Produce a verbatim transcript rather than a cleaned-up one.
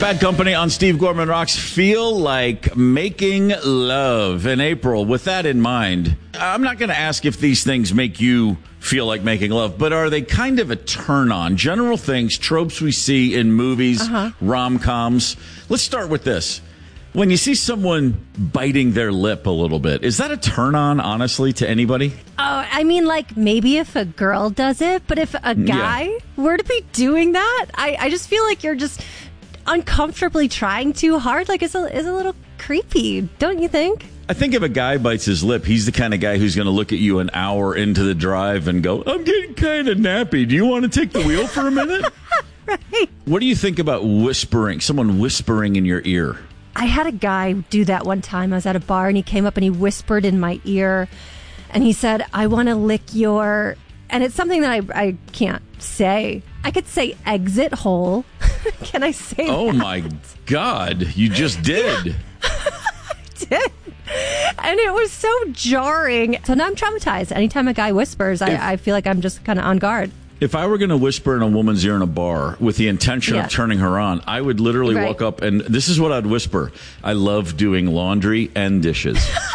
Bad Company on Steve Gorman Rocks. Feel like making love in April. With that in mind, I'm not going to ask if these things make you feel like making love, but are they kind of a turn on? General things, tropes we see in movies, uh-huh. rom-coms. Let's start with this. When you see someone biting their lip a little bit, is that a turn on, honestly, to anybody? Oh, I mean, like, maybe if a girl does it, but if a guy yeah. were to be doing that, I, I just feel like you're just uncomfortably trying too hard. Like, it's a, it's a little creepy, don't you think? I think if a guy bites his lip, he's the kind of guy who's going to look at you an hour into the drive and go, I'm getting kind of nappy. Do you want to take the wheel for a minute? Right. What do you think about whispering, someone whispering in your ear? I had a guy do that one time. I was at a bar and he came up and he whispered in my ear and he said, I want to lick your... And it's something that I, I can't say. I could say exit hole. Can I say oh that? Oh, my God. You just did. Yeah. I did. And it was so jarring. So now I'm traumatized. Anytime a guy whispers, if, I, I feel like I'm just kind of on guard. If I were going to whisper in a woman's ear in a bar with the intention yeah. of turning her on, I would literally right. walk up and this is what I'd whisper. I love doing laundry and dishes.